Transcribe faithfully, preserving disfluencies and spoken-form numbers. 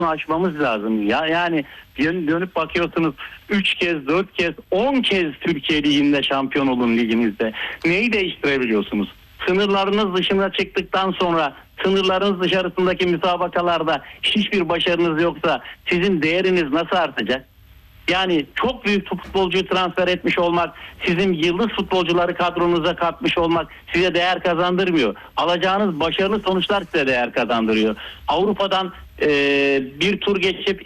aşmamız lazım. Ya yani dönüp bakıyorsunuz üç kez, dört kez, on kez Türkiye Ligi'nde şampiyon olun liginizde. Neyi değiştirebiliyorsunuz? Sınırlarınız dışına çıktıktan sonra sınırlarınız dışarısındaki müsabakalarda hiçbir başarınız yoksa sizin değeriniz nasıl artacak? Yani çok büyük futbolcuyu transfer etmiş olmak, sizin yıldız futbolcuları kadronuza katmış olmak size değer kazandırmıyor. Alacağınız başarılı sonuçlar size değer kazandırıyor. Avrupa'dan e, bir tur geçip